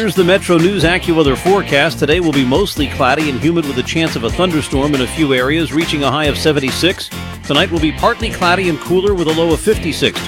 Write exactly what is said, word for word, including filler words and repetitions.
Here's the Metro News AccuWeather forecast. Today will be mostly cloudy and humid with a chance of a thunderstorm in a few areas, reaching a high of seventy-six. Tonight will be partly cloudy and cooler with a low of fifty-six.